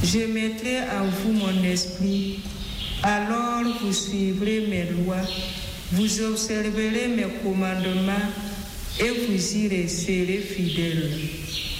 Je mettrai en vous mon esprit, alors vous suivrez mes lois, vous observerez mes commandements et vous y resterez fidèles.